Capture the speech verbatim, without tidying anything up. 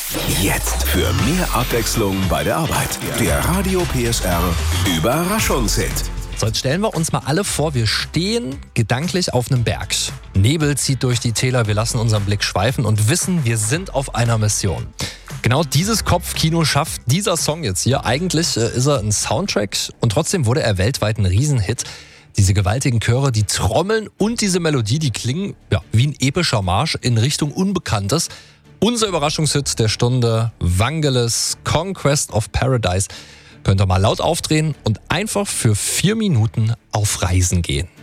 Jetzt für mehr Abwechslung bei der Arbeit. Der Radio P S R Überraschungshit. So, jetzt stellen wir uns mal alle vor, wir stehen gedanklich auf einem Berg. Nebel zieht durch die Täler, wir lassen unseren Blick schweifen und wissen, wir sind auf einer Mission. Genau dieses Kopfkino schafft dieser Song jetzt hier. Eigentlich äh, ist er ein Soundtrack und trotzdem wurde er weltweit ein Riesenhit. Diese gewaltigen Chöre, die Trommeln und diese Melodie, die klingen ja, wie ein epischer Marsch in Richtung Unbekanntes. Unser Überraschungshit der Stunde, Vangelis Conquest of Paradise. Könnt ihr mal laut aufdrehen und einfach für vier Minuten auf Reisen gehen.